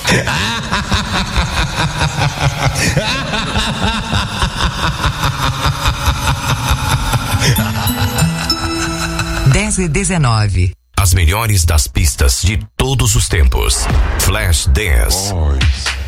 10h19. As melhores das pistas de todos os tempos. Flash Dance.